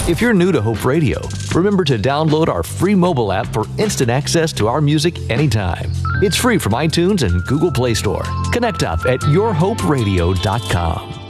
If you're new to Hope Radio, remember to download our free mobile app for instant access to our music anytime. It's free from iTunes and Google Play Store. Connect up at yourhoperadio.com.